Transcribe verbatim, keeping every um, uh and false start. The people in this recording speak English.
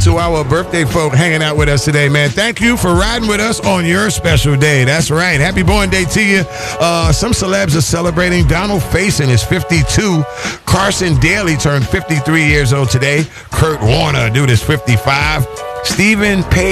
to our birthday folk hanging out with us today, man. Thank you for riding with us on your special day. That's right. Happy born day to you. Uh, some celebs are celebrating. Donald Faison is fifty-two. Carson Daly turned fifty-three years old today. Kurt Warner, dude, is fifty-five. Stephen Page